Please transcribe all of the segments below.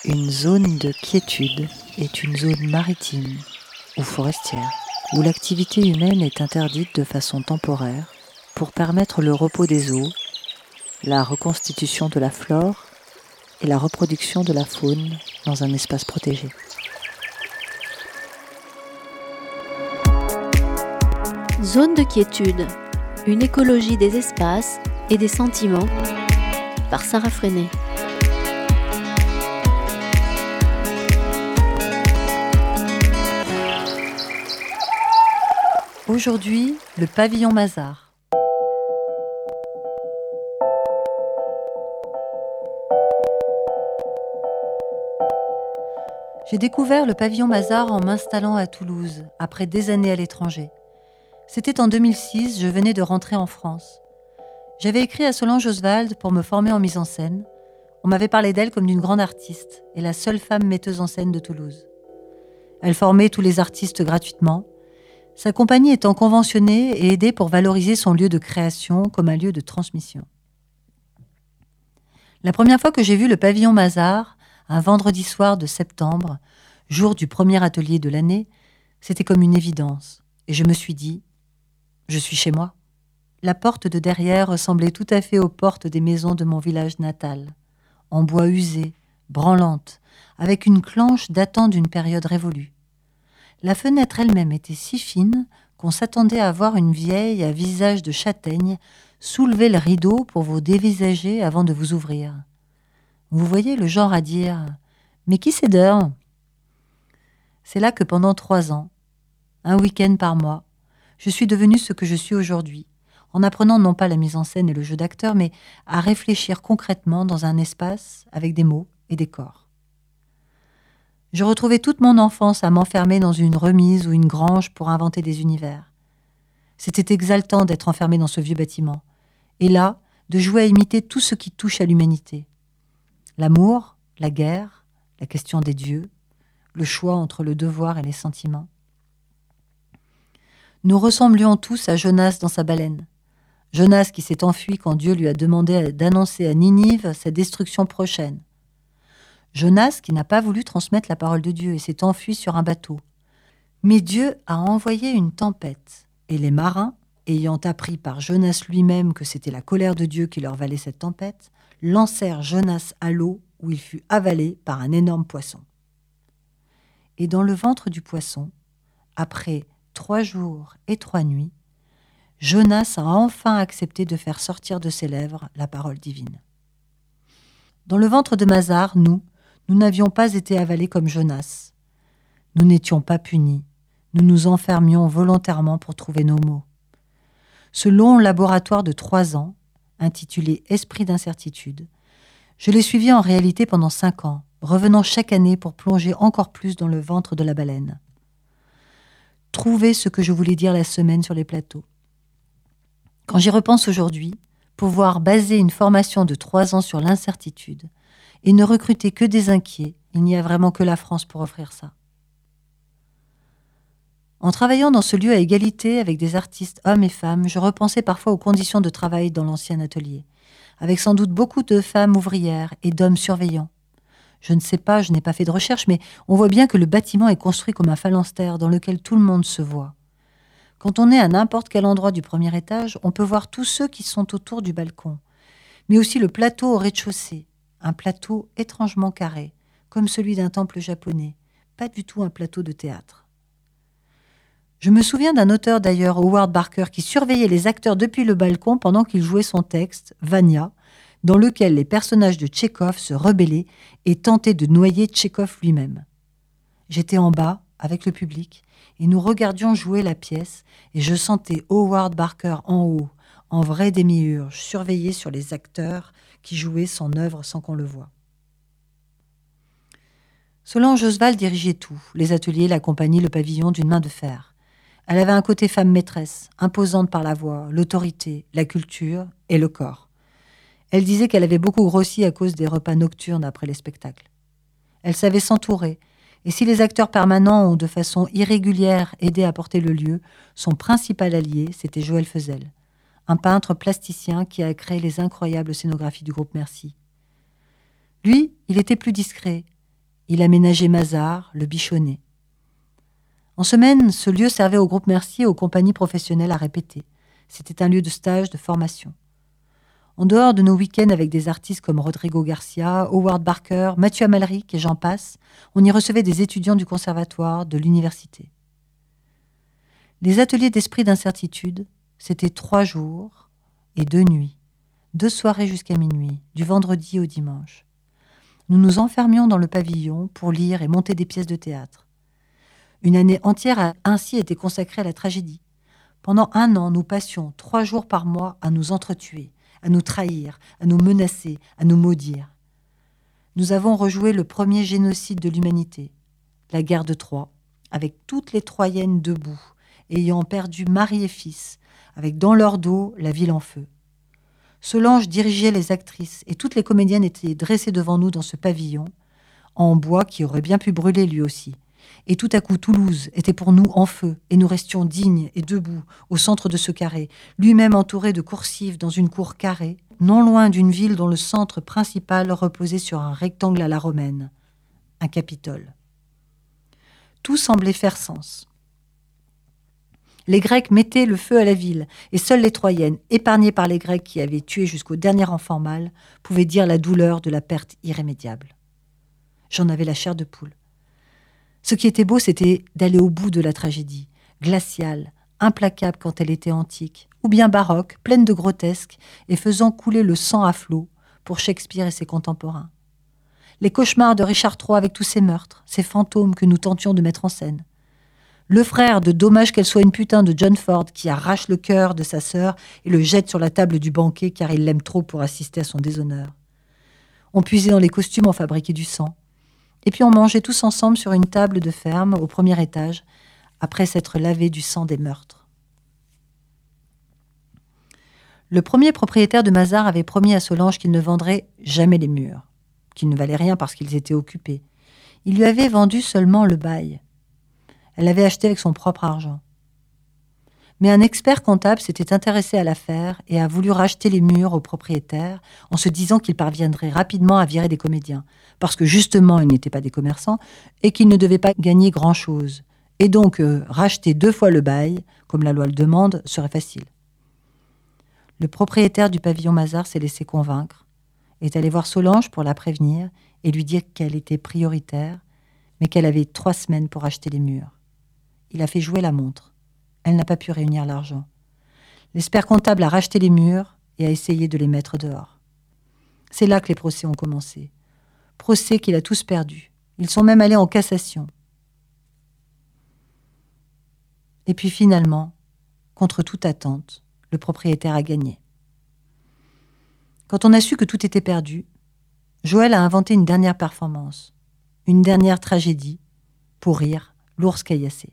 Une zone de quiétude est une zone maritime ou forestière où l'activité humaine est interdite de façon temporaire pour permettre le repos des eaux, la reconstitution de la flore et la reproduction de la faune dans un espace protégé. Zone de quiétude, une écologie des espaces et des sentiments, par Sarah Freinet. Aujourd'hui, le pavillon Mazars. J'ai découvert le pavillon Mazars en m'installant à Toulouse, après des années à l'étranger. C'était en 2006, je venais de rentrer en France. J'avais écrit à Solange Oswald pour me former en mise en scène. On m'avait parlé d'elle comme d'une grande artiste et la seule femme metteuse en scène de Toulouse. Elle formait tous les artistes gratuitement. Sa compagnie étant conventionnée et aidée pour valoriser son lieu de création comme un lieu de transmission. La première fois que j'ai vu le pavillon Mazars, un vendredi soir de septembre, jour du premier atelier de l'année, c'était comme une évidence. Et je me suis dit, je suis chez moi. La porte de derrière ressemblait tout à fait aux portes des maisons de mon village natal, en bois usé, branlante, avec une clenche datant d'une période révolue. La fenêtre elle-même était si fine qu'on s'attendait à voir une vieille à visage de châtaigne soulever le rideau pour vous dévisager avant de vous ouvrir. Vous voyez le genre à dire « Mais qui c'est d'heure ?» C'est là que pendant 3 ans, un week-end par mois, je suis devenue ce que je suis aujourd'hui, en apprenant non pas la mise en scène et le jeu d'acteur, mais à réfléchir concrètement dans un espace avec des mots et des corps. Je retrouvais toute mon enfance à m'enfermer dans une remise ou une grange pour inventer des univers. C'était exaltant d'être enfermé dans ce vieux bâtiment, et là, de jouer à imiter tout ce qui touche à l'humanité. L'amour, la guerre, la question des dieux, le choix entre le devoir et les sentiments. Nous ressemblions tous à Jonas dans sa baleine. Jonas qui s'est enfui quand Dieu lui a demandé d'annoncer à Ninive sa destruction prochaine. Jonas qui n'a pas voulu transmettre la parole de Dieu et s'est enfui sur un bateau. Mais Dieu a envoyé une tempête, et les marins, ayant appris par Jonas lui-même que c'était la colère de Dieu qui leur valait cette tempête, lancèrent Jonas à l'eau où il fut avalé par un énorme poisson. Et dans le ventre du poisson, après 3 jours et 3 nuits, Jonas a enfin accepté de faire sortir de ses lèvres la parole divine. Dans le ventre de Mazars, nous n'avions pas été avalés comme Jonas. Nous n'étions pas punis. Nous nous enfermions volontairement pour trouver nos mots. Ce long laboratoire de 3 ans, intitulé « Esprit d'incertitude », je l'ai suivi en réalité pendant 5 ans, revenant chaque année pour plonger encore plus dans le ventre de la baleine. Trouver ce que je voulais dire la semaine sur les plateaux. Quand j'y repense aujourd'hui, pouvoir baser une formation de 3 ans sur l'incertitude et ne recruter que des inquiets, il n'y a vraiment que la France pour offrir ça. En travaillant dans ce lieu à égalité avec des artistes hommes et femmes, je repensais parfois aux conditions de travail dans l'ancien atelier, avec sans doute beaucoup de femmes ouvrières et d'hommes surveillants. Je ne sais pas, je n'ai pas fait de recherche, mais on voit bien que le bâtiment est construit comme un phalanstère dans lequel tout le monde se voit. Quand on est à n'importe quel endroit du premier étage, on peut voir tous ceux qui sont autour du balcon, mais aussi le plateau au rez-de-chaussée, un plateau étrangement carré, comme celui d'un temple japonais, pas du tout un plateau de théâtre. Je me souviens d'un auteur d'ailleurs, Howard Barker, qui surveillait les acteurs depuis le balcon pendant qu'il jouait son texte, Vania, dans lequel les personnages de Tchekhov se rebellaient et tentaient de noyer Tchekhov lui-même. J'étais en bas, avec le public, et nous regardions jouer la pièce, et je sentais Howard Barker en haut, en vrai démiurge, surveillé sur les acteurs qui jouaient son œuvre sans qu'on le voie. Solange Oswald dirigeait tout, les ateliers, la compagnie, le pavillon d'une main de fer. Elle avait un côté femme maîtresse, imposante par la voix, l'autorité, la culture et le corps. Elle disait qu'elle avait beaucoup grossi à cause des repas nocturnes après les spectacles. Elle savait s'entourer, et si les acteurs permanents ont de façon irrégulière aidé à porter le lieu, son principal allié, c'était Joël Fezel, un peintre plasticien qui a créé les incroyables scénographies du groupe Merci. Lui, il était plus discret, Il aménageait Mazars, le bichonnait. En semaine, ce lieu servait au groupe Merci et aux compagnies professionnelles à répéter. C'était un lieu de stage, de formation. En dehors de nos week-ends avec des artistes comme Rodrigo Garcia, Howard Barker, Mathieu Amalric et j'en passe, on y recevait des étudiants du conservatoire, de l'université. Les ateliers d'esprit d'incertitude, c'était 3 jours et 2 nuits, 2 soirées jusqu'à minuit, du vendredi au dimanche. Nous nous enfermions dans le pavillon pour lire et monter des pièces de théâtre. Une année entière a ainsi été consacrée à la tragédie. Pendant 1 an, nous passions 3 jours par mois à nous entretuer, à nous trahir, à nous menacer, à nous maudire. Nous avons rejoué le premier génocide de l'humanité, la guerre de Troie, avec toutes les Troyennes debout, ayant perdu mari et fils, avec dans leur dos la ville en feu. Solange dirigeait les actrices et toutes les comédiennes étaient dressées devant nous dans ce pavillon, en bois qui aurait bien pu brûler lui aussi. Et tout à coup, Toulouse était pour nous en feu, et nous restions dignes et debout au centre de ce carré, lui-même entouré de coursives dans une cour carrée, non loin d'une ville dont le centre principal reposait sur un rectangle à la romaine, un Capitole. Tout semblait faire sens. Les Grecs mettaient le feu à la ville, et seules les Troyennes, épargnées par les Grecs qui avaient tué jusqu'au dernier enfant mâle, pouvaient dire la douleur de la perte irrémédiable. J'en avais la chair de poule. Ce qui était beau, c'était d'aller au bout de la tragédie, glaciale, implacable quand elle était antique, ou bien baroque, pleine de grotesques, et faisant couler le sang à flots pour Shakespeare et ses contemporains. Les cauchemars de Richard III avec tous ses meurtres, ces fantômes que nous tentions de mettre en scène. Le frère de Dommage qu'elle soit une putain de John Ford qui arrache le cœur de sa sœur et le jette sur la table du banquet car il l'aime trop pour assister à son déshonneur. On puisait dans les costumes, on fabriquait du sang. Et puis on mangeait tous ensemble sur une table de ferme au premier étage, après s'être lavé du sang des meurtres. Le premier propriétaire de Mazars avait promis à Solange qu'il ne vendrait jamais les murs, qu'ils ne valaient rien parce qu'ils étaient occupés. Il lui avait vendu seulement le bail. Elle l'avait acheté avec son propre argent. Mais un expert comptable s'était intéressé à l'affaire et a voulu racheter les murs au propriétaire en se disant qu'il parviendrait rapidement à virer des comédiens, parce que justement ils n'étaient pas des commerçants et qu'ils ne devaient pas gagner grand-chose. Et donc racheter 2 fois le bail, comme la loi le demande, serait facile. Le propriétaire du pavillon Mazars s'est laissé convaincre, est allé voir Solange pour la prévenir et lui dire qu'elle était prioritaire, mais qu'elle avait 3 semaines pour acheter les murs. Il a fait jouer la montre. Elle n'a pas pu réunir l'argent. L'expert comptable a racheté les murs et a essayé de les mettre dehors. C'est là que les procès ont commencé. Procès qu'il a tous perdus. Ils sont même allés en cassation. Et puis finalement, contre toute attente, le propriétaire a gagné. Quand on a su que tout était perdu, Joël a inventé une dernière performance, une dernière tragédie, pour rire, l'ours caillassé.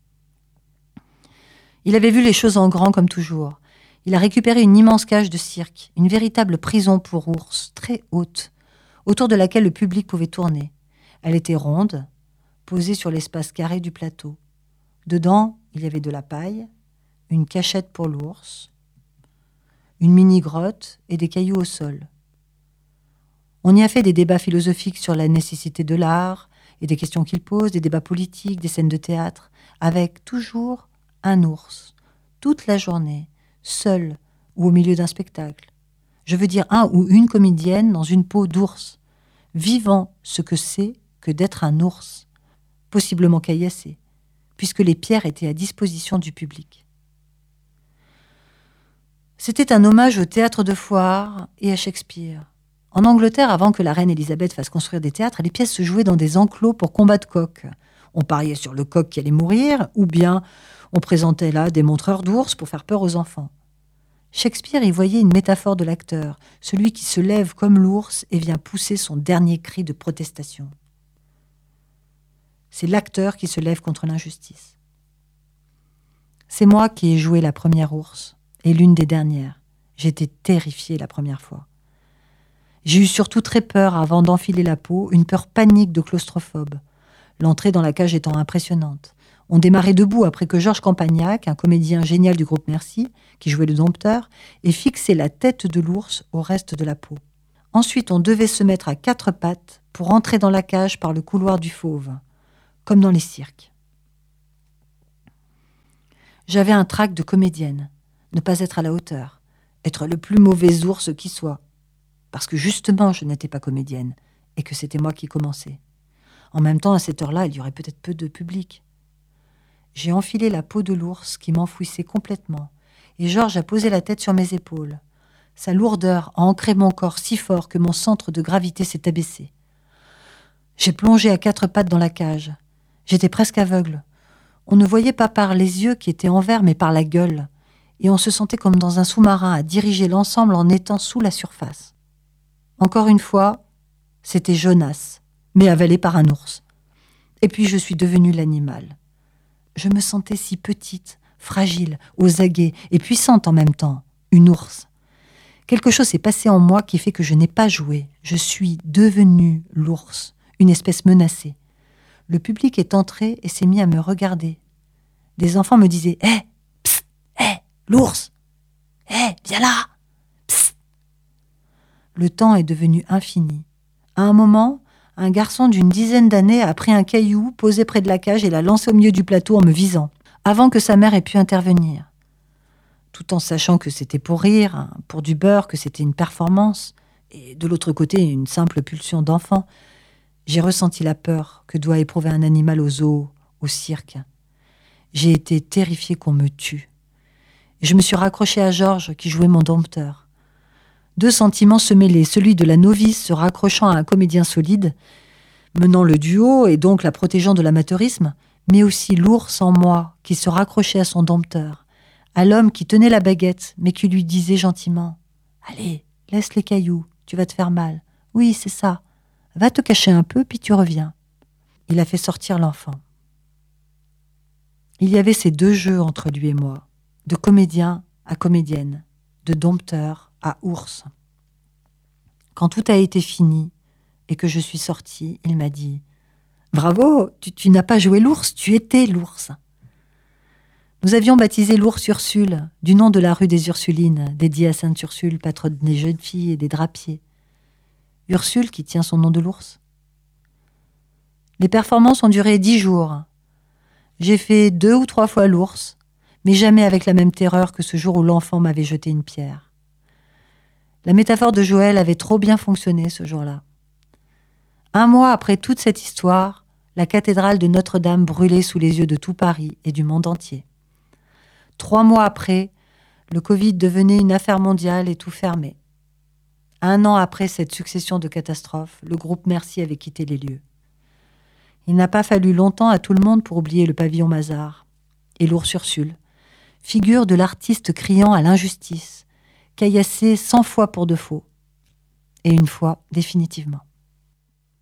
Il avait vu les choses en grand comme toujours. Il a récupéré une immense cage de cirque, une véritable prison pour ours, très haute, autour de laquelle le public pouvait tourner. Elle était ronde, posée sur l'espace carré du plateau. Dedans, il y avait de la paille, une cachette pour l'ours, une mini-grotte et des cailloux au sol. On y a fait des débats philosophiques sur la nécessité de l'art et des questions qu'il pose, des débats politiques, des scènes de théâtre, avec toujours un ours, toute la journée, seul ou au milieu d'un spectacle. Je veux dire un ou une comédienne dans une peau d'ours, vivant ce que c'est que d'être un ours, possiblement caillassé, puisque les pierres étaient à disposition du public. C'était un hommage au théâtre de foire et à Shakespeare. En Angleterre, avant que la reine Élisabeth fasse construire des théâtres, les pièces se jouaient dans des enclos pour combat de coqs. On pariait sur le coq qui allait mourir, ou bien on présentait là des montreurs d'ours pour faire peur aux enfants. Shakespeare y voyait une métaphore de l'acteur, celui qui se lève comme l'ours et vient pousser son dernier cri de protestation. C'est l'acteur qui se lève contre l'injustice. C'est moi qui ai joué la première ours, et l'une des dernières. J'étais terrifiée la première fois. J'ai eu surtout très peur avant d'enfiler la peau, une peur panique de claustrophobe, l'entrée dans la cage étant impressionnante. On démarrait debout après que Georges Campagnac, un comédien génial du groupe Merci, qui jouait le dompteur, ait fixé la tête de l'ours au reste de la peau. Ensuite, on devait se mettre à 4 pattes pour entrer dans la cage par le couloir du fauve, comme dans les cirques. J'avais un trac de comédienne, ne pas être à la hauteur, être le plus mauvais ours qui soit, parce que justement je n'étais pas comédienne et que c'était moi qui commençais. En même temps, à cette heure-là, il y aurait peut-être peu de public. J'ai enfilé la peau de l'ours qui m'enfouissait complètement, et Georges a posé la tête sur mes épaules. Sa lourdeur a ancré mon corps si fort que mon centre de gravité s'est abaissé. J'ai plongé à 4 pattes dans la cage. J'étais presque aveugle. On ne voyait pas par les yeux qui étaient en verre, mais par la gueule, et on se sentait comme dans un sous-marin à diriger l'ensemble en étant sous la surface. Encore une fois, c'était Jonas, mais avalé par un ours. Et puis je suis devenue l'animal. Je me sentais si petite, fragile, aux aguets et puissante en même temps, une ours. Quelque chose s'est passé en moi qui fait que je n'ai pas joué. Je suis devenue l'ours, une espèce menacée. Le public est entré et s'est mis à me regarder. Des enfants me disaient « Hé, psst, hé, l'ours, hé, viens là, psst !» Le temps est devenu infini. À un moment, un garçon d'une dizaine d'années a pris un caillou posé près de la cage et l'a lancé au milieu du plateau en me visant, avant que sa mère ait pu intervenir. Tout en sachant que c'était pour rire, pour du beurre, que c'était une performance, et de l'autre côté une simple pulsion d'enfant, j'ai ressenti la peur que doit éprouver un animal au zoo, au cirque. J'ai été terrifiée qu'on me tue. Et je me suis raccrochée à Georges qui jouait mon dompteur. 2 sentiments se mêlaient, celui de la novice se raccrochant à un comédien solide, menant le duo et donc la protégeant de l'amateurisme, mais aussi l'ours en moi qui se raccrochait à son dompteur, à l'homme qui tenait la baguette mais qui lui disait gentiment « Allez, laisse les cailloux, tu vas te faire mal. Oui, c'est ça. Va te cacher un peu, puis tu reviens. » Il a fait sortir l'enfant. Il y avait ces 2 jeux entre lui et moi, de comédien à comédienne, de dompteur à ours. Quand tout a été fini et que je suis sortie, il m'a dit « Bravo, tu n'as pas joué l'ours, tu étais l'ours. » Nous avions baptisé l'ours Ursule, du nom de la rue des Ursulines, dédiée à Sainte Ursule, patronne des jeunes filles et des drapiers. Ursule qui tient son nom de l'ours. Les performances ont duré 10 jours. J'ai fait 2 ou 3 fois l'ours, mais jamais avec la même terreur que ce jour où l'enfant m'avait jeté une pierre. La métaphore de Joël avait trop bien fonctionné ce jour-là. 1 mois après toute cette histoire, la cathédrale de Notre-Dame brûlait sous les yeux de tout Paris et du monde entier. 3 mois après, le Covid devenait une affaire mondiale et tout fermait. 1 an après cette succession de catastrophes, le groupe Merci avait quitté les lieux. Il n'a pas fallu longtemps à tout le monde pour oublier le pavillon Mazars et l'ours Ursule, figure de l'artiste criant à l'injustice, caillassé 100 fois pour de faux, et une fois définitivement.